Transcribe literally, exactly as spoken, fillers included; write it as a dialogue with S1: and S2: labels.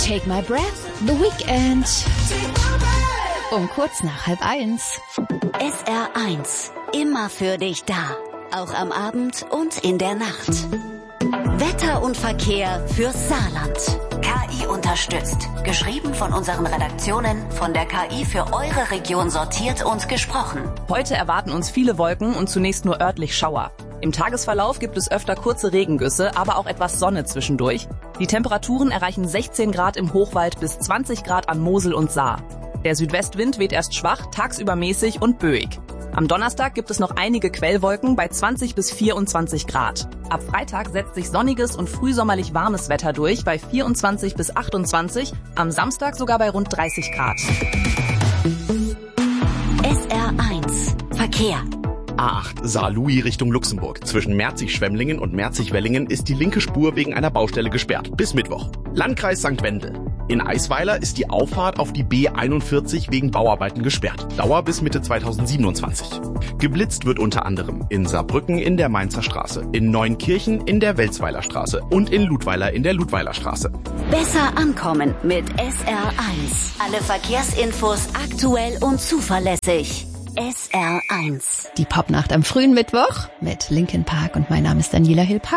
S1: Take My Breath, The Weeknd. Um kurz nach halb eins.
S2: S R eins. Immer für dich da. Auch am Abend und in der Nacht. Wetter und Verkehr fürs Saarland. K I unterstützt. Geschrieben von unseren Redaktionen, von der K I für eure Region sortiert und gesprochen.
S3: Heute erwarten uns viele Wolken und zunächst nur örtlich Schauer. Im Tagesverlauf gibt es öfter kurze Regengüsse, aber auch etwas Sonne zwischendurch. Die Temperaturen erreichen sechzehn Grad im Hochwald bis zwanzig Grad an Mosel und Saar. Der Südwestwind weht erst schwach, tagsüber mäßig und böig. Am Donnerstag gibt es noch einige Quellwolken bei zwanzig bis vierundzwanzig Grad. Ab Freitag setzt sich sonniges und frühsommerlich warmes Wetter durch bei vierundzwanzig bis achtundzwanzig, am Samstag sogar bei rund dreißig Grad.
S2: S R eins. Verkehr.
S4: A acht Saarlouis Richtung Luxemburg. Zwischen Merzig-Schwemmlingen und Merzig-Wellingen ist die linke Spur wegen einer Baustelle gesperrt. Bis Mittwoch. Landkreis Sankt Wendel. In Eisweiler ist die Auffahrt auf die B einundvierzig wegen Bauarbeiten gesperrt. Dauer bis Mitte zweitausendsiebenundzwanzig. Geblitzt wird unter anderem in Saarbrücken in der Mainzer Straße, in Neunkirchen in der Welzweiler Straße und in Ludweiler in der Ludweiler Straße.
S2: Besser ankommen mit S R eins. Alle Verkehrsinfos aktuell und zuverlässig. S R eins.
S1: Die Popnacht am frühen Mittwoch mit Linkin Park und mein Name ist Daniela Hill.